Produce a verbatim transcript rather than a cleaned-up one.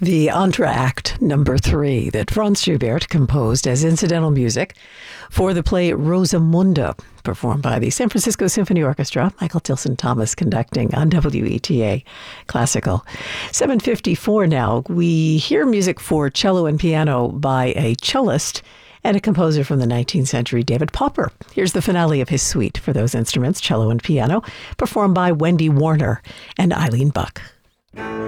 The entr'acte number three that Franz Schubert composed as incidental music for the play Rosamunde, performed by the San Francisco Symphony Orchestra. Michael Tilson Thomas conducting on W E T A Classical. seven fifty-four now. We hear music for cello and piano by a cellist and a composer from the nineteenth century, David Popper. Here's the finale of his suite for those instruments, cello and piano, performed by Wendy Warner and Eileen Buck.